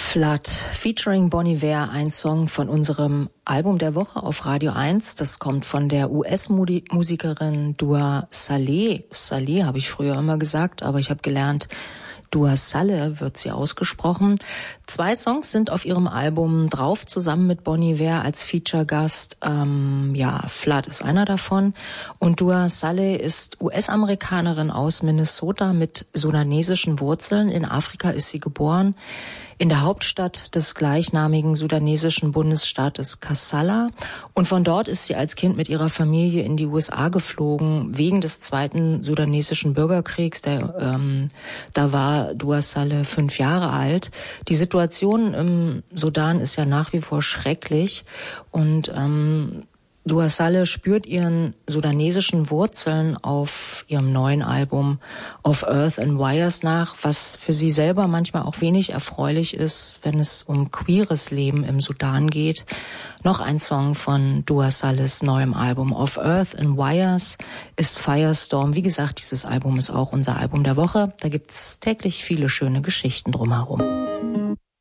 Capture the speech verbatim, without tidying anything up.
Flood featuring Bon Iver, ein Song von unserem Album der Woche auf Radio eins. Das kommt von der U S-Musikerin Dua Saleh. Saleh habe ich früher immer gesagt, aber ich habe gelernt, Dua Saleh wird sie ausgesprochen. Zwei Songs sind auf ihrem Album drauf, zusammen mit Bon Iver als Feature-Gast. Ähm, ja, Flood ist einer davon. Und Dua Saleh ist U S-Amerikanerin aus Minnesota mit sudanesischen Wurzeln. In Afrika ist sie geboren, in der Hauptstadt des gleichnamigen sudanesischen Bundesstaates Kassala. Und von dort ist sie als Kind mit ihrer Familie in die U S A geflogen, wegen des zweiten sudanesischen Bürgerkriegs. Der, ähm, da war Dua Saleh fünf Jahre alt. Die Situation im Sudan ist ja nach wie vor schrecklich. Und ähm, Dua Saleh spürt ihren sudanesischen Wurzeln auf ihrem neuen Album Of Earth and Wires nach, was für sie selber manchmal auch wenig erfreulich ist, wenn es um queeres Leben im Sudan geht. Noch ein Song von Dua Salehs neuem Album Of Earth and Wires ist Firestorm. Wie gesagt, dieses Album ist auch unser Album der Woche. Da gibt's täglich viele schöne Geschichten drumherum.